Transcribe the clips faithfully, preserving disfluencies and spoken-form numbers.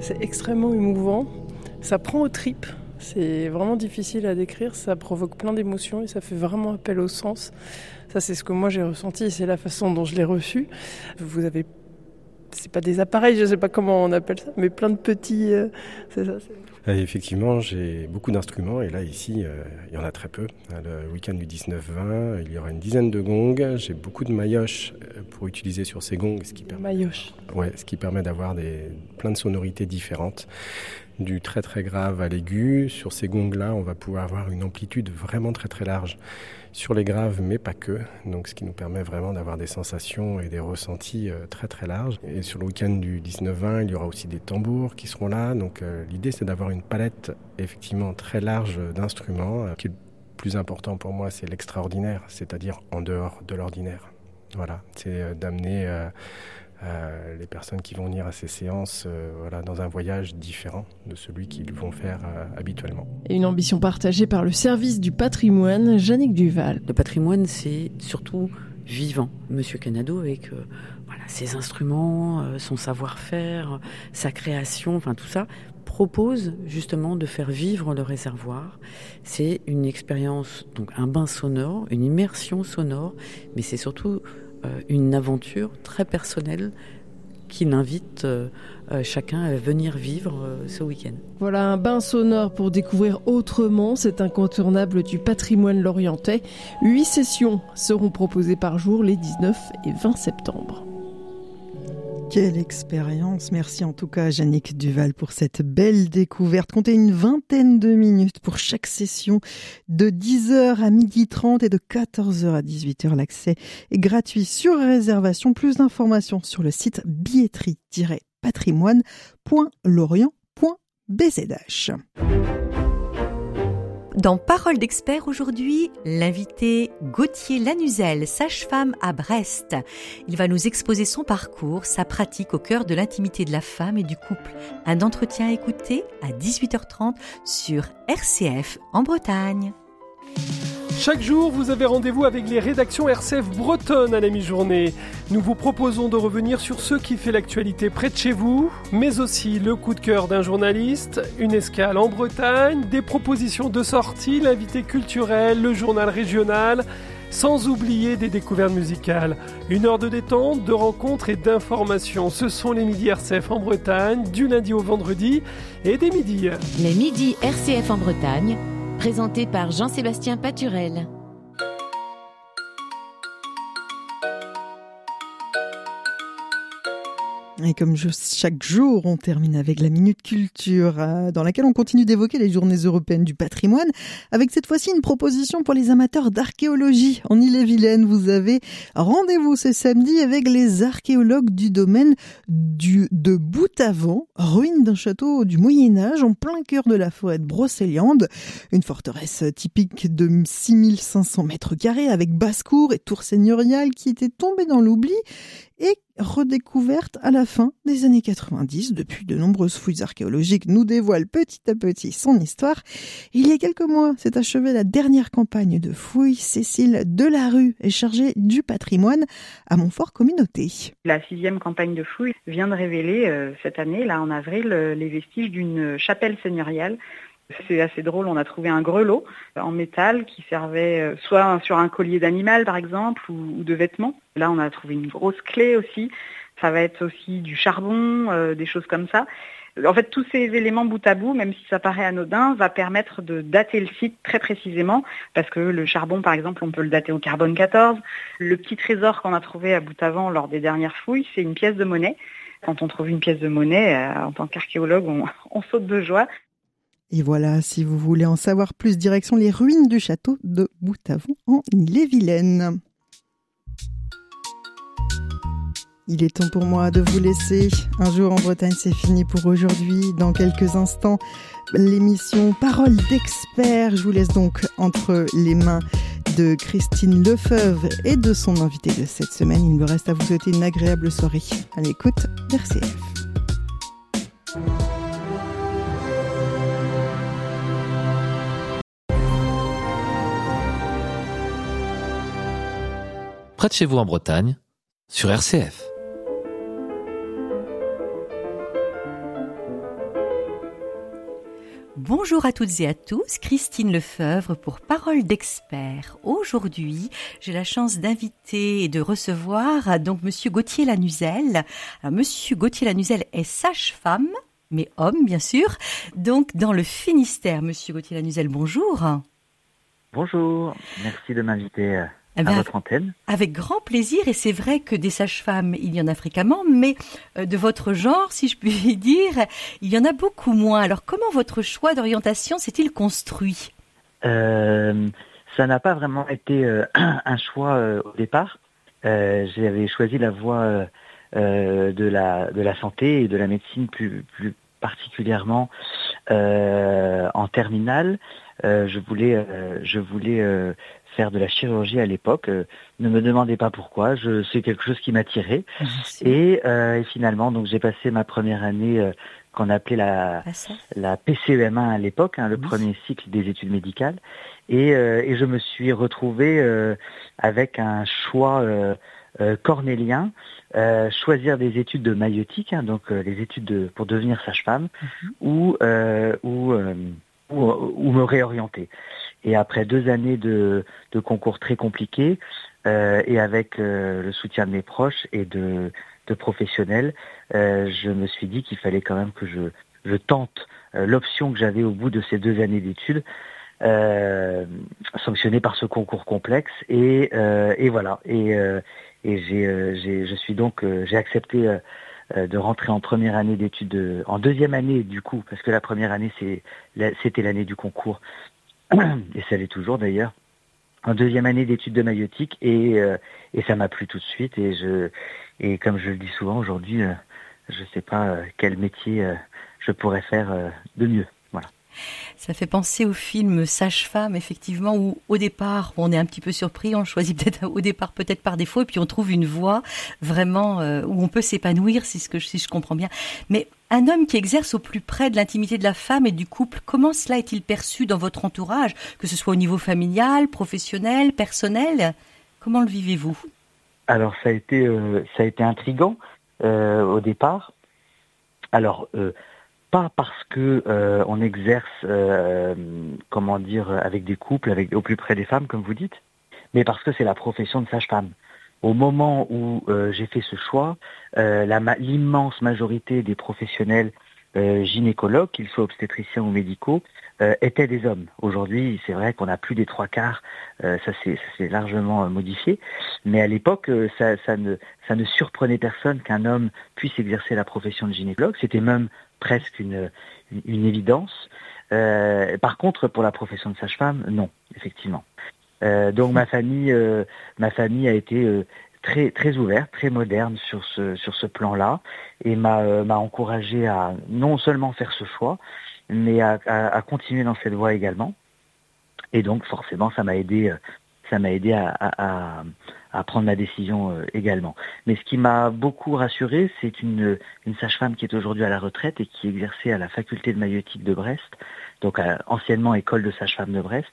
C'est extrêmement émouvant, ça prend aux tripes, c'est vraiment difficile à décrire, ça provoque plein d'émotions et ça fait vraiment appel au sens. Ça, c'est ce que moi j'ai ressenti et c'est la façon dont je l'ai reçu. Vous avez, c'est pas des appareils, je sais pas comment on appelle ça, mais plein de petits, euh, c'est ça. C'est... Et effectivement, j'ai beaucoup d'instruments et là, ici, euh, il y en a très peu. Le week-end du dix-neuf vingt, il y aura une dizaine de gongs. J'ai beaucoup de maillotches pour utiliser sur ces gongs. Ce qui permet, maillotches. Ouais, ce qui permet d'avoir des, plein de sonorités différentes. Du très très grave à l'aigu. Sur ces gongs-là, on va pouvoir avoir une amplitude vraiment très très large. Sur les graves, mais pas que. Donc, ce qui nous permet vraiment d'avoir des sensations et des ressentis euh, très très larges. Et sur le week-end du dix-neuf vingt, il y aura aussi des tambours qui seront là. Donc, euh, l'idée, c'est d'avoir une palette effectivement très large d'instruments. Ce qui est le plus important pour moi, c'est l'extraordinaire, c'est-à-dire en dehors de l'ordinaire. Voilà, c'est euh, d'amener euh, euh, les personnes qui vont venir à ces séances euh, voilà, dans un voyage différent de celui qu'ils vont faire euh, habituellement. Et une ambition partagée par le service du patrimoine, Jannick Duval. Le patrimoine, c'est surtout vivant. Monsieur Canado, avec euh, voilà, ses instruments, euh, son savoir-faire, sa création, enfin tout ça, propose justement de faire vivre le réservoir. C'est une expérience, donc un bain sonore, une immersion sonore, mais c'est surtout euh, une aventure très personnelle qu'il invite euh, euh, chacun à venir vivre euh, ce week-end. Voilà un bain sonore pour découvrir autrement cet incontournable du patrimoine lorientais. Huit sessions seront proposées par jour les dix-neuf et vingt septembre. Quelle expérience! Merci en tout cas à Jannick Duval pour cette belle découverte. Comptez une vingtaine de minutes pour chaque session de dix heures à midi trente et de quatorze heures à dix-huit heures. L'accès est gratuit sur réservation. Plus d'informations sur le site billetterie tiret patrimoine point lorient point b z h. Dans Parole d'expert aujourd'hui, l'invité Gauthier Lanuzel, sage-femme à Brest. Il va nous exposer son parcours, sa pratique au cœur de l'intimité de la femme et du couple. Un entretien à écouter à dix-huit heures trente sur R C F en Bretagne. Chaque jour, vous avez rendez-vous avec les rédactions R C F bretonnes à la mi-journée. Nous vous proposons de revenir sur ce qui fait l'actualité près de chez vous, mais aussi le coup de cœur d'un journaliste, une escale en Bretagne, des propositions de sortie, l'invité culturel, le journal régional, sans oublier des découvertes musicales. Une heure de détente, de rencontres et d'informations. Ce sont les midis R C F en Bretagne, du lundi au vendredi et des midis. Les midis R C F en Bretagne, présenté par Jean-Sébastien Paturel. Et comme je, chaque jour, on termine avec la Minute Culture, euh, dans laquelle on continue d'évoquer les journées européennes du patrimoine, avec cette fois-ci une proposition pour les amateurs d'archéologie. En Ille-et-Vilaine, vous avez rendez-vous ce samedi avec les archéologues du domaine du, de Boutavant, ruine d'un château du Moyen-Âge en plein cœur de la forêt de Brocéliande. Une forteresse typique de six mille cinq cents mètres carrés avec basse-cour et tour seigneuriale qui était tombée dans l'oubli et redécouverte à la fin des années quatre-vingt-dix. Depuis, de nombreuses fouilles archéologiques nous dévoilent petit à petit son histoire. Il y a quelques mois, s'est achevée la dernière campagne de fouilles. Cécile Delarue est chargée du patrimoine à Montfort Communauté. La sixième campagne de fouilles vient de révéler euh, cette année, là en avril, euh, les vestiges d'une chapelle seigneuriale. C'est assez drôle, on a trouvé un grelot en métal qui servait soit sur un collier d'animal par exemple ou, ou de vêtements. Là on a trouvé une grosse clé aussi, ça va être aussi du charbon, euh, des choses comme ça. En fait tous ces éléments bout à bout, même si ça paraît anodin, va permettre de dater le site très précisément parce que le charbon par exemple on peut le dater au carbone quatorze. Le petit trésor qu'on a trouvé à Boutavant lors des dernières fouilles, c'est une pièce de monnaie. Quand on trouve une pièce de monnaie, euh, en tant qu'archéologue, on, on saute de joie. Et voilà, si vous voulez en savoir plus, direction les ruines du château de Boutavant en Ille-et-Vilaine. Il est temps pour moi de vous laisser. Un jour en Bretagne, c'est fini pour aujourd'hui. Dans quelques instants, l'émission Parole d'expert. Je vous laisse donc entre les mains de Christine Lefebvre et de son invité de cette semaine. Il me reste à vous souhaiter une agréable soirée à l'écoute d'R C F. Près de chez vous en Bretagne, sur R C F. Bonjour à toutes et à tous, Christine Lefebvre pour Parole d'expert. Aujourd'hui, j'ai la chance d'inviter et de recevoir donc Monsieur Gauthier Lanuzel. Alors, Monsieur Gauthier Lanuzel est sage-femme, mais homme bien sûr, donc dans le Finistère. Monsieur Gauthier Lanuzel, bonjour. Bonjour, merci de m'inviter à Eh ben, votre antenne. Avec grand plaisir, et c'est vrai que des sages-femmes, il y en a fréquemment, mais de votre genre, si je puis dire, il y en a beaucoup moins. Alors comment votre choix d'orientation s'est-il construit ? euh, Ça n'a pas vraiment été euh, un choix euh, au départ. Euh, j'avais choisi la voie euh, de, la, de la santé et de la médecine plus, plus particulièrement euh, en terminale. Euh, je voulais, euh, je voulais euh, faire de la chirurgie à l'époque. Euh, ne me demandez pas pourquoi. Je, c'est quelque chose qui m'attirait. Et, euh, et finalement, donc j'ai passé ma première année euh, qu'on appelait la, la P C E M un à l'époque, hein, le oui. premier cycle des études médicales. Et, euh, et je me suis retrouvé euh, avec un choix euh, euh, cornélien, euh, choisir des études de maïeutique, hein, donc euh, les études de, pour devenir sage-femme, mm-hmm. ou euh, ou euh, Ou, ou me réorienter. Et après deux années de, de concours très compliqués, euh, et avec euh, le soutien de mes proches et de, de professionnels, euh, je me suis dit qu'il fallait quand même que je, je tente euh, l'option que j'avais au bout de ces deux années d'études, euh, sanctionnée par ce concours complexe. Et, euh, et voilà. Et, euh, et j'ai, euh, j'ai, je suis donc, euh, j'ai accepté euh, de rentrer en première année d'études, de, en deuxième année du coup, parce que la première année c'est, c'était l'année du concours, et ça l'est toujours d'ailleurs, en deuxième année d'études de maïeutique, et, euh, et ça m'a plu tout de suite, et, je, et comme je le dis souvent aujourd'hui, euh, je ne sais pas euh, quel métier euh, je pourrais faire euh, de mieux. Voilà. Ça fait penser au film Sage-femme, effectivement, où au départ, on est un petit peu surpris, on le choisit peut-être au départ peut-être par défaut, et puis on trouve une voie vraiment euh, où on peut s'épanouir, si, ce que, si je comprends bien. Mais un homme qui exerce au plus près de l'intimité de la femme et du couple, comment cela est-il perçu dans votre entourage, que ce soit au niveau familial, professionnel, personnel ? Comment le vivez-vous ? Alors ça a été, euh, ça a été intriguant euh, au départ. Alors... Euh, Pas parce que euh, on exerce, euh, comment dire, avec des couples, avec au plus près des femmes, comme vous dites, mais parce que c'est la profession de sage-femme. Au moment où euh, j'ai fait ce choix, euh, la, l'immense majorité des professionnels euh, gynécologues, qu'ils soient obstétriciens ou médicaux, euh, étaient des hommes. Aujourd'hui, c'est vrai qu'on a plus des trois quarts, euh, ça s'est largement euh, modifié, mais à l'époque, euh, ça, ça, ne, ça ne surprenait personne qu'un homme puisse exercer la profession de gynécologue. C'était même presque une, une, une évidence. Euh, par contre, pour la profession de sage-femme, non, effectivement. Euh, donc ma famille, euh, ma famille a été euh, très très ouverte, très moderne sur ce sur ce plan-là, et m'a euh, m'a encouragé à non seulement faire ce choix, mais à, à, à continuer dans cette voie également. Et donc forcément, ça m'a aidé, ça m'a aidé à, à, à prendre ma décision euh, également. Mais ce qui m'a beaucoup rassuré, c'est une, une sage-femme qui est aujourd'hui à la retraite et qui exerçait à la faculté de maïeutique de Brest, donc à, anciennement école de sage-femme de Brest,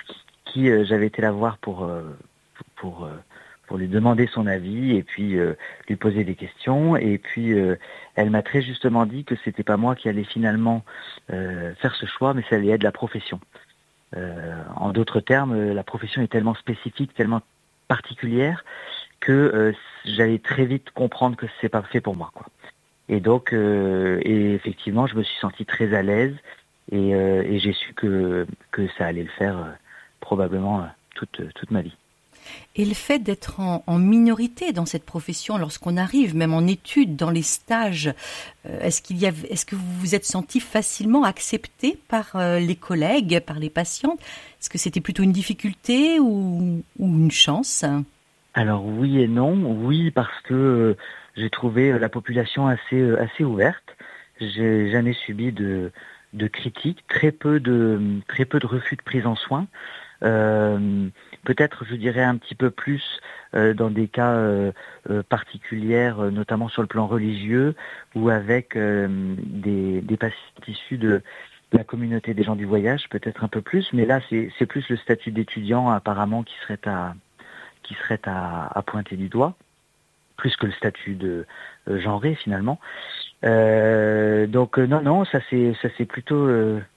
qui euh, j'avais été la voir pour euh, pour euh, pour lui demander son avis et puis euh, lui poser des questions. Et puis euh, elle m'a très justement dit que c'était pas moi qui allais finalement euh, faire ce choix, mais ça allait être la profession. Euh, en d'autres termes, la profession est tellement spécifique, tellement particulière que euh, j'allais très vite comprendre que c'est pas fait pour moi, quoi. Et donc, euh, et effectivement, je me suis senti très à l'aise et, euh, et j'ai su que que ça allait le faire euh, probablement euh, toute toute ma vie. Et le fait d'être en, en minorité dans cette profession, lorsqu'on arrive, même en études, dans les stages, euh, est-ce qu'il y a, est-ce que vous vous êtes senti facilement accepté par euh, les collègues, par les patientes ? Est-ce que c'était plutôt une difficulté ou, ou une chance ? Alors oui et non. Oui, parce que euh, j'ai trouvé la population assez euh, assez ouverte. J'ai jamais subi de de critiques, très peu de très peu de refus de prise en soin. Euh, peut-être, je dirais, un petit peu plus euh, dans des cas euh, euh, particuliers, euh, notamment sur le plan religieux, ou avec euh, des, des patients issus de, de la communauté des gens du voyage, peut-être un peu plus, mais là, c'est, c'est plus le statut d'étudiant, apparemment, qui serait à, qui serait à, à pointer du doigt, plus que le statut de euh, genré, finalement. Euh, donc, euh, non, non, ça s'est, ça s'est plutôt, euh,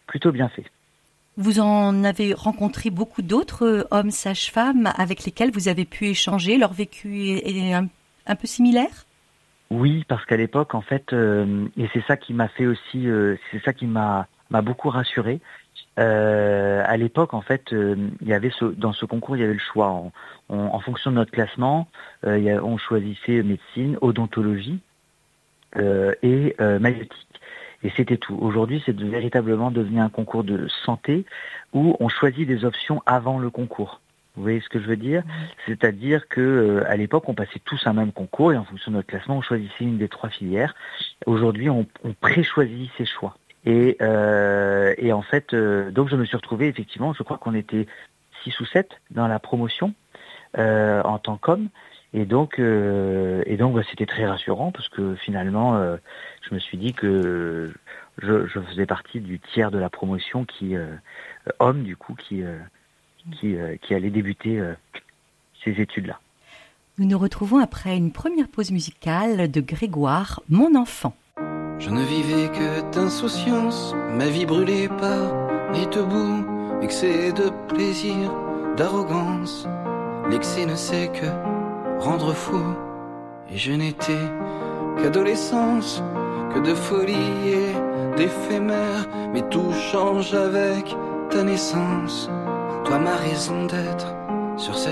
plutôt bien fait. Vous en avez rencontré beaucoup d'autres hommes sages-femmes avec lesquels vous avez pu échanger. Leur vécu est, est un, un peu similaire ? Oui, parce qu'à l'époque, en fait, euh, et c'est ça qui m'a fait aussi, euh, c'est ça qui m'a, m'a beaucoup rassuré. Euh, à l'époque, en fait, euh, il y avait ce, dans ce concours, il y avait le choix. En, en, en fonction de notre classement, euh, il y a, on choisissait médecine, odontologie euh, et euh, maïeutique. Et c'était tout. Aujourd'hui, c'est de, véritablement devenu un concours de santé où on choisit des options avant le concours. Vous voyez ce que je veux dire ? C'est-à-dire que euh, à l'époque, on passait tous un même concours et en fonction de notre classement, on choisissait une des trois filières. Aujourd'hui, on, on pré-choisit ses choix. Et, euh, et en fait, euh, donc je me suis retrouvé effectivement, je crois qu'on était six ou sept dans la promotion euh, en tant qu'homme. Et donc, euh, et donc bah, c'était très rassurant parce que finalement, euh, je me suis dit que je, je faisais partie du tiers de la promotion qui, euh, homme du coup, qui, euh, qui, euh, qui allait débuter euh, ces études-là. Nous nous retrouvons après une première pause musicale de Grégoire, Mon enfant. Je ne vivais que d'insouciance, ma vie brûlée par les debout, excès de plaisir, d'arrogance. L'excès ne sait que rendre fou, et je n'étais qu'adolescence, que de folie et d'éphémère, mais tout change avec ta naissance. Toi ma raison d'être sur cette